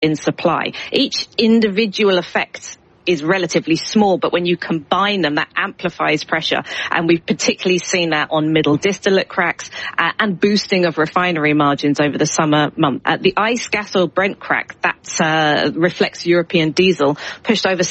in supply. Each individual effect is relatively small, but when you combine them, that amplifies pressure. And we've particularly seen that on middle distillate cracks and boosting of refinery margins over the summer month. The ICE gas oil Brent crack, that reflects European diesel, pushed over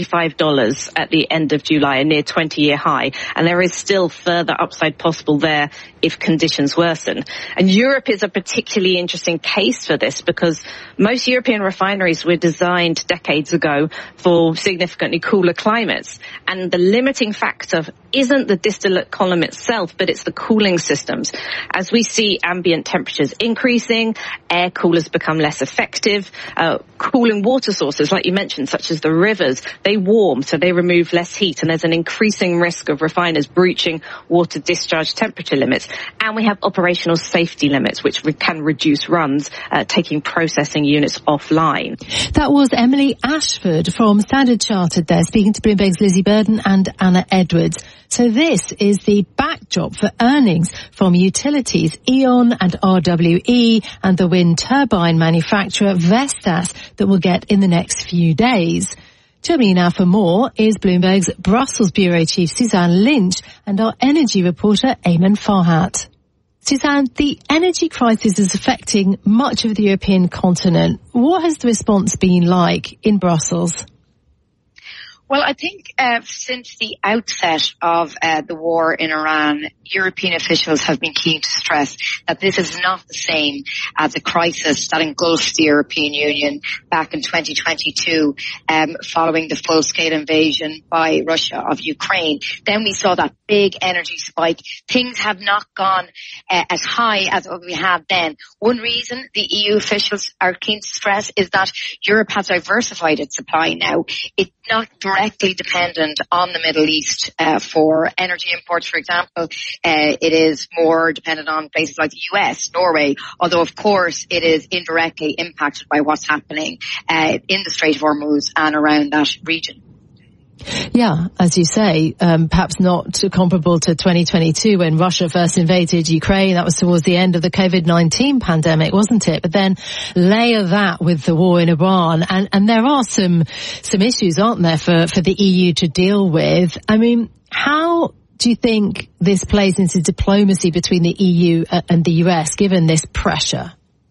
$75 at the end of July, a near 20-year high. And there is still further upside possible there if conditions worsen. And Europe is a particularly interesting case for this because most European refineries were designed decades ago for significantly cooler climates. And the limiting factor isn't the distillate column itself, but it's the cooling systems. As we see ambient temperatures increasing, air coolers become less effective. Cooling water sources, like you mentioned, such as the rivers, they warm, so they remove less heat. And there's an increasing risk of refiners breaching water discharge temperature limits. And we have operational safety limits, which can reduce runs, taking processing units offline. That was Emily Ashford from Standard Chartered there, speaking to Bloomberg's Lizzie Burden and Anna Edwards. So this is the backdrop for earnings from utilities, E.ON and RWE, and the wind turbine manufacturer Vestas that we'll get in the next few days. Joining me now for more is Bloomberg's Brussels Bureau Chief Suzanne Lynch and our energy reporter Eamon Farhat. Suzanne, the energy crisis is affecting much of the European continent. What has the response been like in Brussels? Well, I think since the outset of the war in Iran, European officials have been keen to stress that this is not the same as a crisis that engulfed the European Union back in 2022 following the full-scale invasion by Russia of Ukraine. Then we saw that big energy spike. Things have not gone as high as we have then. One reason the EU officials are keen to stress is that Europe has diversified its supply now. It's not directly dependent on the Middle East for energy imports, for example. It is more dependent on places like the US, Norway, although of course it is indirectly impacted by what's happening in the Strait of Hormuz and around that region. Yeah, as you say, perhaps not comparable to 2022 when Russia first invaded Ukraine. That was towards the end of the COVID-19 pandemic, wasn't it? But then layer that with the war in Iran, and there are some issues, aren't there, for the EU to deal with. I mean, how do you think this plays into diplomacy between the EU and the US, given this pressure?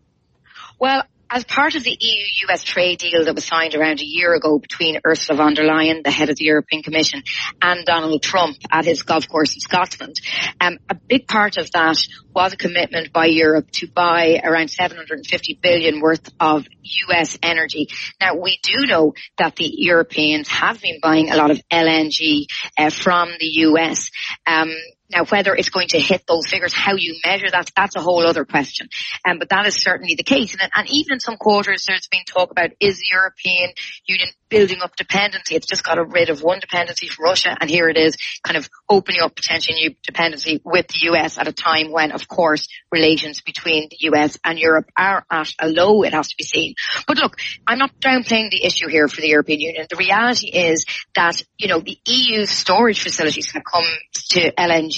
Well, as part of the EU-US trade deal that was signed around a year ago between Ursula von der Leyen, the head of the European Commission, and Donald Trump at his golf course in Scotland, a big part of that was a commitment by Europe to buy around $750 billion worth of US energy. Now, we do know that the Europeans have been buying a lot of LNG from the US. Now, whether it's going to hit those figures, how you measure that, that's a whole other question. But that is certainly the case. And even in some quarters, there's been talk about, is the European Union building up dependency? It's just got rid of one dependency from Russia, and here it is kind of opening up potentially new dependency with the US at a time when, of course, relations between the US and Europe are at a low, it has to be seen. But look, I'm not downplaying the issue here for the European Union. The reality is that, you know, the EU storage facilities when it comes to LNG,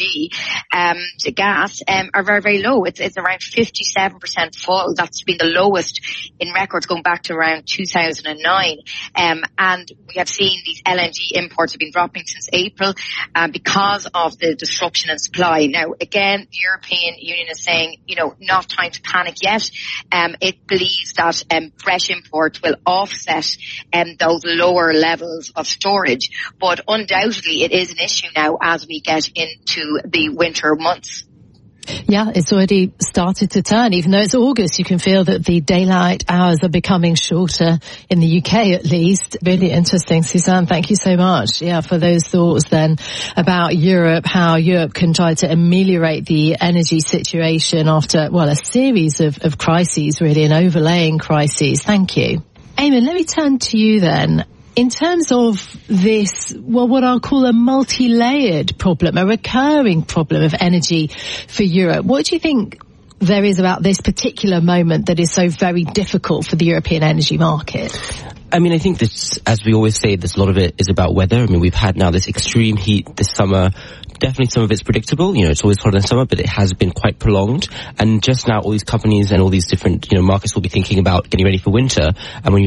to gas, are very, very low. It's around 57% full. That's been the lowest in records going back to around 2009. And we have seen these LNG imports have been dropping since April because of the disruption in supply. Now, again, the European Union is saying, you know, not time to panic yet. It believes that fresh imports will offset those lower levels of storage. But undoubtedly, it is an issue now as we get into the winter months. Yeah, it's already started to turn. Even though it's August, you can feel that the daylight hours are becoming shorter in the UK at least. Really interesting, Suzanne. Thank you so much. Yeah, for those thoughts then about Europe, how Europe can try to ameliorate the energy situation after, well, a series of crises, really, and overlaying crises. Thank you. Eamon, let me turn to you then. In terms of this, well, what I'll call a multi-layered problem, a recurring problem of energy for Europe, what do you think there is about this particular moment that is so very difficult for the European energy market? I mean, I think this, as we always say, this, a lot of it is about weather. I mean, we've had now this extreme heat this summer, definitely some of it's predictable. It's always hotter than summer, but it has been quite prolonged. And just now, all these companies and all these different, markets will be thinking about getting ready for winter. And when you